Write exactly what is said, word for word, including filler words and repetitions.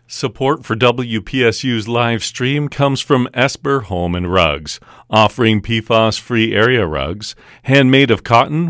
Support for W P S U's live stream comes from Esper Home and Rugs, offering P FAS-free area rugs, handmade of cotton